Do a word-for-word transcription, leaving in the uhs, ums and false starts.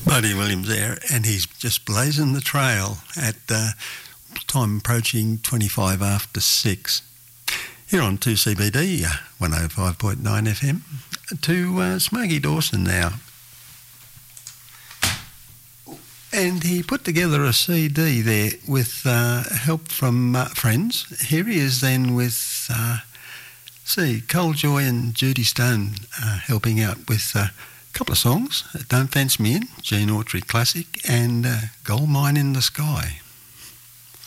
Buddy Williams there, and he's just blazing the trail at uh, time approaching twenty-five after six. Here on two C B D, uh, one oh five point nine F M, to uh, Smokey Dawson now. And he put together a C D there with uh, help from uh, friends. Here he is then with, uh, see, Cole Joy and Judy Stone uh, helping out with uh, a couple of songs. Don't Fence Me In, Gene Autry classic, and uh, Gold Mine in the Sky.